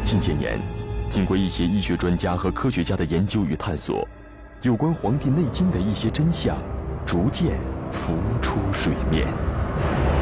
近些年，经过一些医学专家和科学家的研究与探索，有关《黄帝内经》的一些真相逐渐浮出水面。